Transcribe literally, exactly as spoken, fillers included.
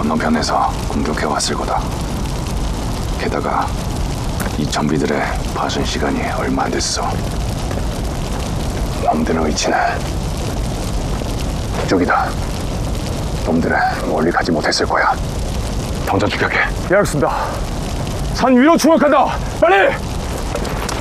건너편에서 공격해 왔을 거다. 게다가 이 좀비들의 파손 시간이 얼마 안 됐어. 놈들의 위치는 저기다. 놈들은 멀리 가지 못했을 거야. 당장 추격해. 예, 알겠습니다. 산 위로 추격한다. 빨리!